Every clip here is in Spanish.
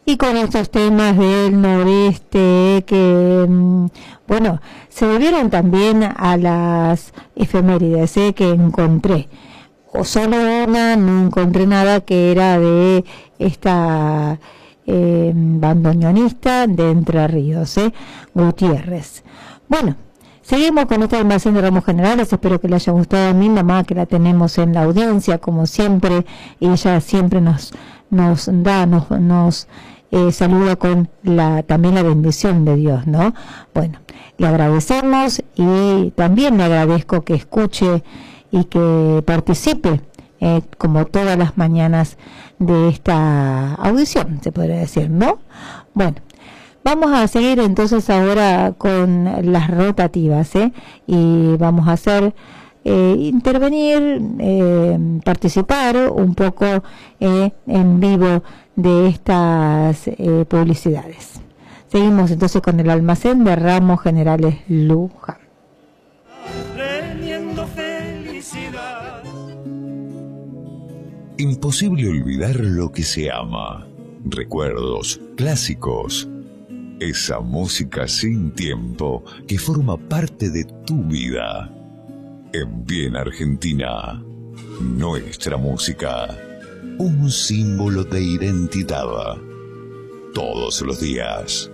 y con estos temas del noreste que, bueno, se debieron también a las efemérides que encontré. O solo una, no encontré nada, que era de esta bandoneonista de Entre Ríos, Gutiérrez. Bueno, seguimos con este almacén de ramos generales. Espero que le haya gustado a mi mamá, que la tenemos en la audiencia, como siempre, y ella siempre nos saluda con también la bendición de Dios, ¿no? Bueno, le agradecemos y también le agradezco que escuche y que participe, como todas las mañanas, de esta audición, se podría decir, ¿no? Bueno, vamos a seguir entonces ahora con las rotativas, y vamos a hacer intervenir, participar un poco en vivo de estas publicidades. Seguimos entonces con el almacén de ramos generales Luján. Imposible olvidar lo que se ama. Recuerdos clásicos. Esa música sin tiempo que forma parte de tu vida. En Bien Argentina, nuestra música, un símbolo de identidad. Todos los días.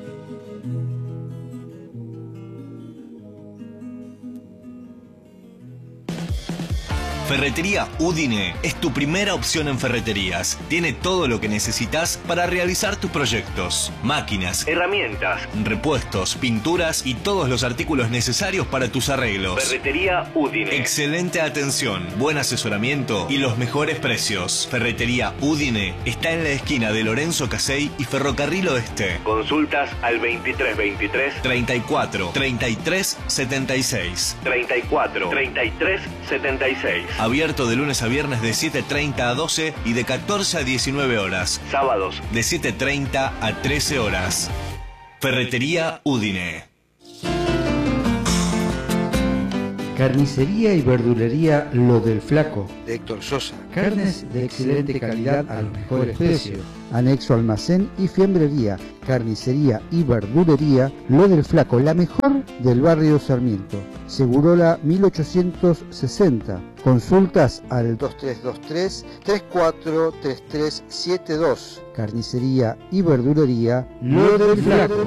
Ferretería Udine es tu primera opción en ferreterías. Tiene todo lo que necesitas para realizar tus proyectos. Máquinas, herramientas, repuestos, pinturas y todos los artículos necesarios para tus arreglos. Ferretería Udine. Excelente atención, buen asesoramiento y los mejores precios. Ferretería Udine está en la esquina de Lorenzo Casey y Ferrocarril Oeste. Consultas al 2323 34 33 76. 34 33 76. Abierto de lunes a viernes de 7:30 a 12 y de 14 a 19 horas. Sábados de 7:30 a 13 horas. Ferretería Udine. Carnicería y verdulería Lo del Flaco, de Héctor Sosa. Carnes de excelente calidad a los mejores precios. Anexo almacén y fiambrería. Carnicería y verdulería Lo del Flaco, la mejor del barrio Sarmiento. Segurola 1860. Consultas al 2323-343372. Carnicería y verdulería Lo del Flaco.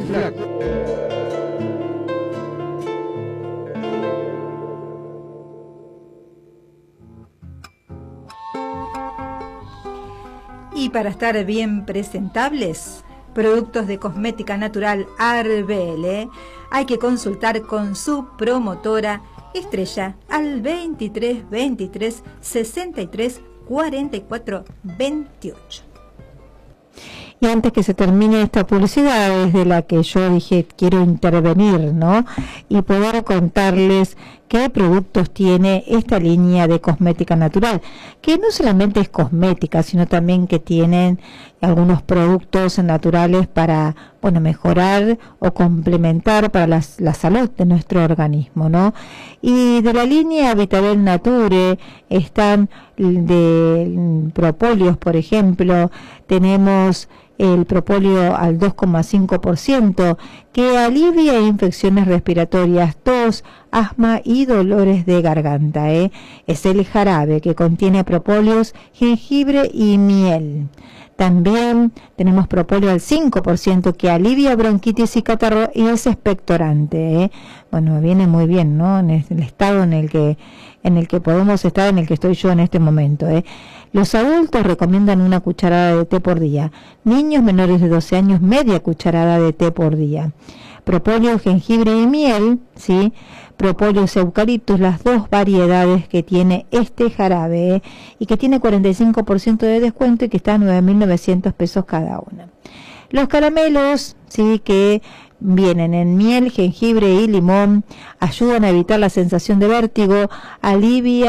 Y para estar bien presentables, productos de cosmética natural Arbele, hay que consultar con su promotora Estrella al 23 23 63 44 28. Y antes que se termine esta publicidad, desde la que yo dije quiero intervenir, ¿no? Y poder contarles qué productos tiene esta línea de cosmética natural, que no solamente es cosmética, sino también que tienen algunos productos naturales para, bueno, mejorar o complementar para la salud de nuestro organismo, ¿no? Y de la línea Vitabel Nature están de propóleos, por ejemplo, tenemos el propóleo al 2,5%, que alivia infecciones respiratorias, tos, asma y dolores de garganta. Es el jarabe que contiene propóleos, jengibre y miel. También tenemos propóleo al 5%, que alivia bronquitis y catarro y es expectorante. Bueno, viene muy bien, ¿no? En el estado en el que podemos estar, en el que estoy yo en este momento. Los adultos recomiendan una cucharada de té por día. Niños menores de 12 años, media cucharada de té por día. Propóleo, jengibre y miel, ¿sí? Propóleos eucaliptus, las dos variedades que tiene este jarabe, y que tiene 45% de descuento y que está a 9.900 pesos cada una. Los caramelos, sí, que vienen en miel, jengibre y limón, ayudan a evitar la sensación de vértigo, alivian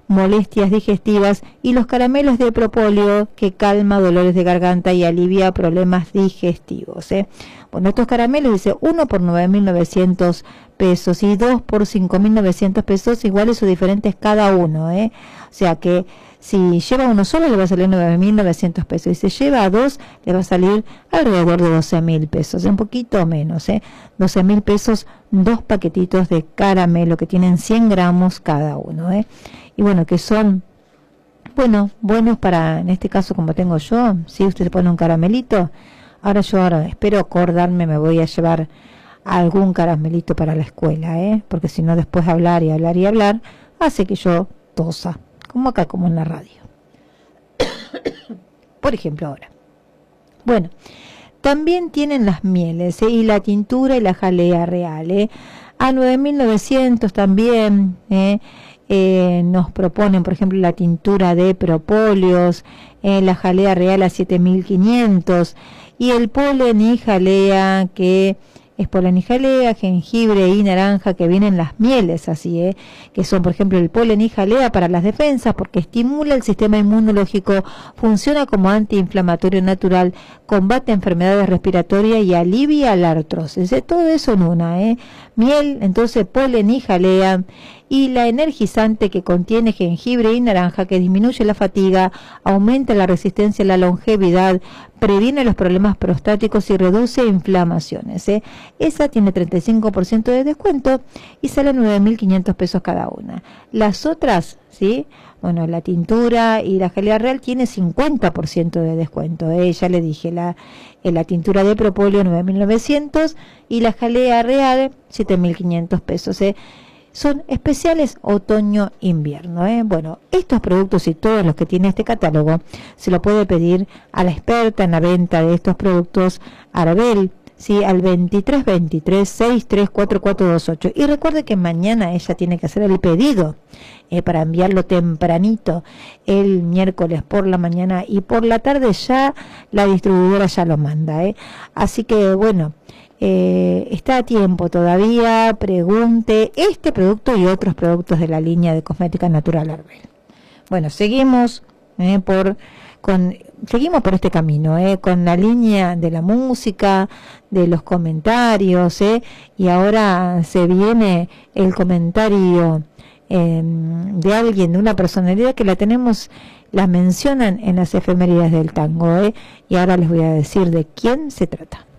molestias digestivas, y los caramelos de propóleo, que calma dolores de garganta y alivia problemas digestivos. Bueno, estos caramelos, dice, 1 por 9.900 pesos y 2 por 5.900 pesos, iguales o diferentes cada uno. O sea que si lleva uno solo le va a salir 9.900 pesos, y si lleva dos le va a salir alrededor de 12.000 pesos, un poquito menos, 12.000 pesos, 2 paquetitos de caramelo que tienen 100 gramos cada uno, y bueno, que son, bueno, buenos para, en este caso como tengo yo, si usted se pone un caramelito, ahora espero acordarme, me voy a llevar algún caramelito para la escuela, porque si no después hablar y hablar y hablar, hace que yo tosa, como acá, como en la radio. Por ejemplo ahora. Bueno, también tienen las mieles, y la tintura y la jalea real, a 9.900 también, nos proponen, por ejemplo, la tintura de propóleos, la jalea real a 7.500, y el polen y jalea, que es polen y jalea, jengibre y naranja, que vienen las mieles así, que son, por ejemplo, el polen y jalea para las defensas, porque estimula el sistema inmunológico, funciona como antiinflamatorio natural, combate enfermedades respiratorias y alivia la artrosis. Todo eso en una, miel, entonces polen y jalea, y la energizante, que contiene jengibre y naranja, que disminuye la fatiga, aumenta la resistencia a la longevidad, previene los problemas prostáticos y reduce inflamaciones. Esa tiene 35% de descuento y sale 9.500 pesos cada una. Las otras, ¿sí? Bueno, la tintura y la jalea real tiene 50% de descuento. Ya le dije, la tintura de propóleo 9.900 y la jalea real 7.500 pesos. Son especiales otoño-invierno. Bueno, estos productos y todos los que tiene este catálogo se lo puede pedir a la experta en la venta de estos productos, Arbel, ¿sí? Al 2323-634428. Y recuerde que mañana ella tiene que hacer el pedido para enviarlo tempranito, el miércoles por la mañana, y por la tarde ya la distribuidora ya lo manda. Así que bueno, está a tiempo todavía, pregunte este producto y otros productos de la línea de cosmética natural Arbel. Bueno, seguimos seguimos por este camino, con la línea de la música, de los comentarios, y ahora se viene el comentario de alguien, de una personalidad que la mencionan en las efemérides del tango, y ahora les voy a decir de quién se trata.